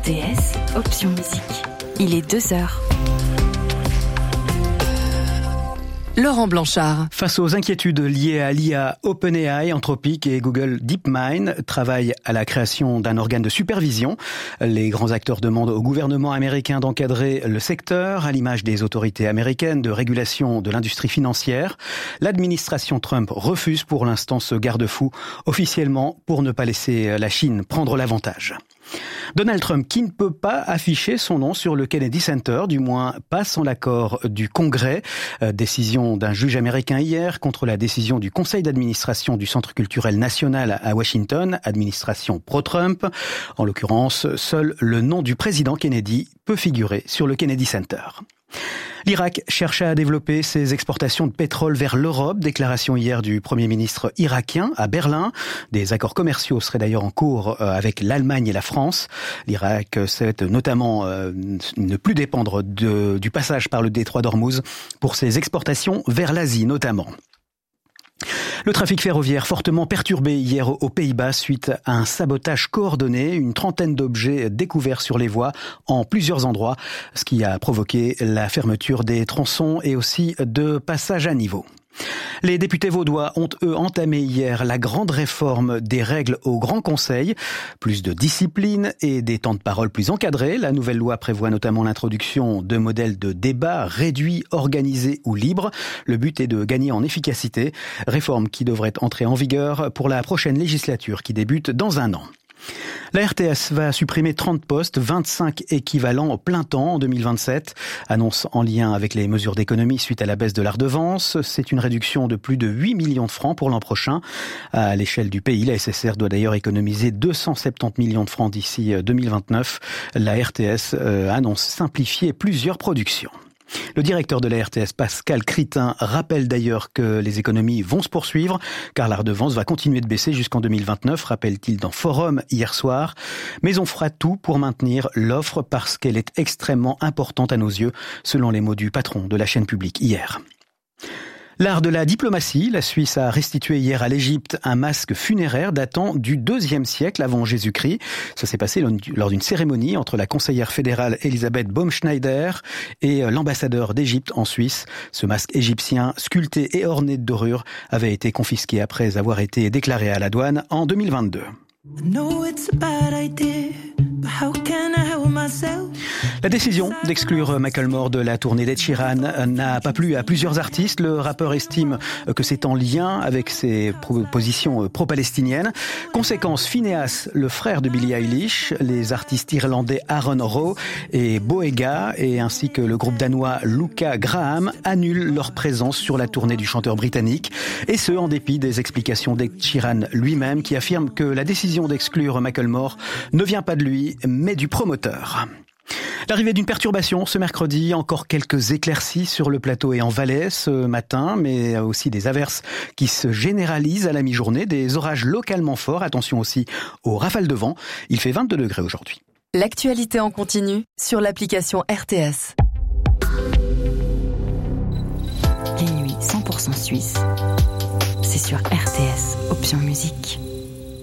RTS, option musique. Il est 2h. Laurent Blanchard. Face aux inquiétudes liées à l'IA, OpenAI, Anthropic et Google DeepMind travaillent à la création d'un organe de supervision. Les grands acteurs demandent au gouvernement américain d'encadrer le secteur, à l'image des autorités américaines de régulation de l'industrie financière. L'administration Trump refuse pour l'instant ce garde-fou, officiellement pour ne pas laisser la Chine prendre l'avantage. Donald Trump qui ne peut pas afficher son nom sur le Kennedy Center, du moins pas sans l'accord du Congrès. Décision d'un juge américain hier contre la décision du conseil d'administration du Centre culturel national à Washington, administration pro-Trump. En l'occurrence, seul le nom du président Kennedy peut figurer sur le Kennedy Center. L'Irak cherche à développer ses exportations de pétrole vers l'Europe. Déclaration hier du Premier ministre irakien à Berlin. Des accords commerciaux seraient d'ailleurs en cours avec l'Allemagne et la France. L'Irak souhaite notamment ne plus dépendre du passage par le détroit d'Ormuz pour ses exportations vers l'Asie notamment. Le trafic ferroviaire fortement perturbé hier aux Pays-Bas suite à un sabotage coordonné, une trentaine d'objets découverts sur les voies en plusieurs endroits, ce qui a provoqué la fermeture des tronçons et aussi de passages à niveau. Les députés vaudois ont, eux, entamé hier la grande réforme des règles au Grand Conseil. Plus de discipline et des temps de parole plus encadrés. La nouvelle loi prévoit notamment l'introduction de modèles de débat réduits, organisés ou libres. Le but est de gagner en efficacité. Réforme qui devrait entrer en vigueur pour la prochaine législature qui débute dans un an. La RTS va supprimer 30 postes, 25 équivalents au plein temps en 2027. Annonce en lien avec les mesures d'économie suite à la baisse de la redevance. C'est une réduction de plus de 8 millions de francs pour l'an prochain. À l'échelle du pays, la SSR doit d'ailleurs économiser 270 millions de francs d'ici 2029. La RTS annonce simplifier plusieurs productions. Le directeur de la RTS, Pascal Critin, rappelle d'ailleurs que les économies vont se poursuivre, car la redevance va continuer de baisser jusqu'en 2029, rappelle-t-il dans Forum hier soir. Mais on fera tout pour maintenir l'offre parce qu'elle est extrêmement importante à nos yeux, selon les mots du patron de la chaîne publique hier. L'art de la diplomatie, la Suisse a restitué hier à l'Égypte un masque funéraire datant du IIe siècle avant Jésus-Christ. Ça s'est passé lors d'une cérémonie entre la conseillère fédérale Elisabeth Baumschneider et l'ambassadeur d'Égypte en Suisse. Ce masque égyptien, sculpté et orné de dorures, avait été confisqué après avoir été déclaré à la douane en 2022. La décision d'exclure Macklemore de la tournée d'Ed Sheeran n'a pas plu à plusieurs artistes. Le rappeur estime que c'est en lien avec ses positions pro-palestiniennes. Conséquence, Phineas, le frère de Billie Eilish, les artistes irlandais Aaron Rowe et Boega, et ainsi que le groupe danois Luca Graham, annulent leur présence sur la tournée du chanteur britannique. Et ce, en dépit des explications d'Ed Sheeran lui-même, qui affirme que la décision d'exclure Macklemore ne vient pas de lui, mais du promoteur. L'arrivée d'une perturbation ce mercredi, encore quelques éclaircies sur le plateau et en Valais ce matin, mais aussi des averses qui se généralisent à la mi-journée, des orages localement forts, attention aussi aux rafales de vent. Il fait 22 degrés aujourd'hui. L'actualité en continu sur l'application RTS. Les nuits 100% suisses, c'est sur RTS, option musique.